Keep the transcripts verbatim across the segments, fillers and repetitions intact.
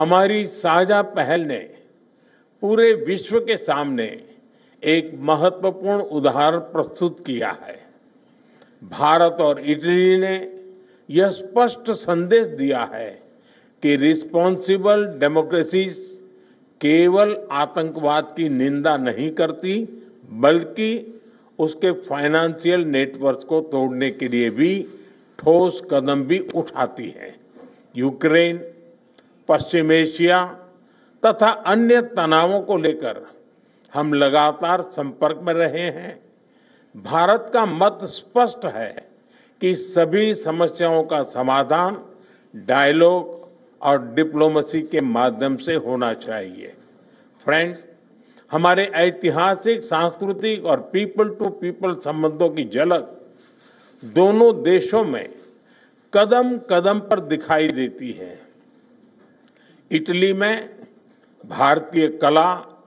हमारी साझा पहल ने पूरे विश्व के सामने एक महत्वपूर्ण उदाहरण प्रस्तुत किया है। भारत और इटली ने यह स्पष्ट संदेश दिया है कि रिस्पॉन्सिबल डेमोक्रेसीज केवल आतंकवाद की निंदा नहीं करती, बल्कि उसके फाइनेंशियल नेटवर्क को तोड़ने के लिए भी ठोस कदम भी उठाती है। यूक्रेन, पश्चिम एशिया तथा अन्य तनावों को लेकर हम लगातार संपर्क में रहे हैं। भारत का मत स्पष्ट है कि सभी समस्याओं का समाधान डायलॉग और डिप्लोमेसी के माध्यम से होना चाहिए। फ्रेंड्स, हमारे ऐतिहासिक, सांस्कृतिक और पीपल टू पीपल संबंधों की झलक दोनों देशों में कदम कदम पर दिखाई देती है। इटली में भारतीय कला,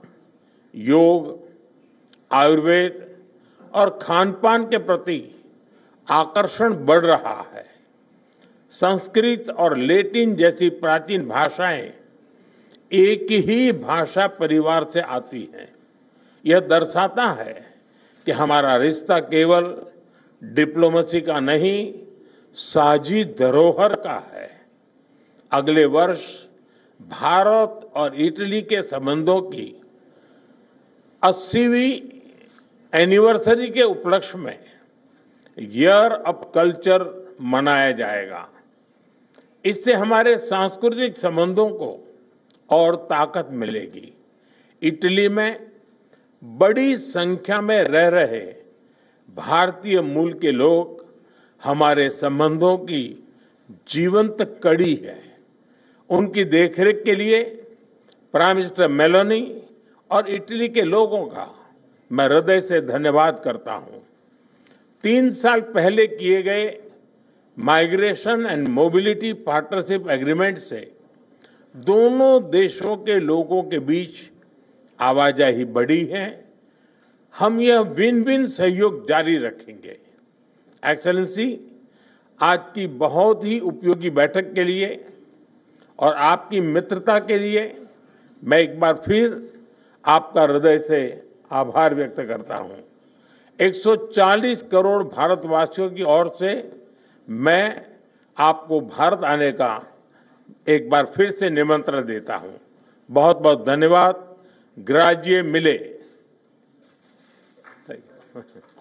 योग, आयुर्वेद और खान-पान के प्रति आकर्षण बढ़ रहा है। संस्कृत और लैटिन जैसी प्राचीन भाषाएं एक ही भाषा परिवार से आती हैं। यह दर्शाता है कि हमारा रिश्ता केवल डिप्लोमेसी का नहीं, साझी धरोहर का है। अगले वर्ष भारत और इटली के संबंधों की अस्सीवीं एनिवर्सरी के उपलक्ष्य में ईयर ऑफ कल्चर मनाया जाएगा। इससे हमारे सांस्कृतिक संबंधों को और ताकत मिलेगी। इटली में बड़ी संख्या में रह रहे भारतीय मूल के लोग हमारे संबंधों की जीवंत कड़ी है। उनकी देखरेख के लिए प्राइम मिनिस्टर मेलोनी और इटली के लोगों का मैं हृदय से धन्यवाद करता हूं। तीन साल पहले किए गए migration and mobility partnership agreement से दोनों देशों के लोगों के बीच आवाजाही बढ़ी है। हम यह विन विन सहयोग जारी रखेंगे। एक्सेलेंसी, आज की बहुत ही उपयोगी बैठक के लिए और आपकी मित्रता के लिए मैं एक बार फिर आपका हृदय से आभार व्यक्त करता हूं। एक सौ चालीस करोड़ भारतवासियों की ओर से मैं आपको भारत आने का एक बार फिर से निमंत्रण देता हूं। बहुत बहुत धन्यवाद। ग्राजिए मिले।